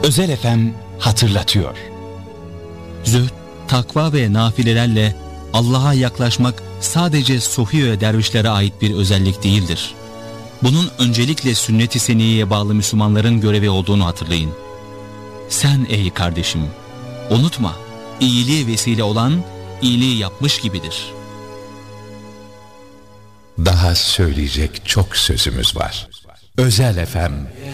Özel FM hatırlatıyor. Zühd, takva ve nafilelerle Allah'a yaklaşmak sadece Sufi ve dervişlere ait bir özellik değildir. Bunun öncelikle sünnet-i seniyeye bağlı Müslümanların görevi olduğunu hatırlayın. Sen ey kardeşim, unutma, iyiliğe vesile olan iyiliği yapmış gibidir. Daha söyleyecek çok sözümüz var. Özel FM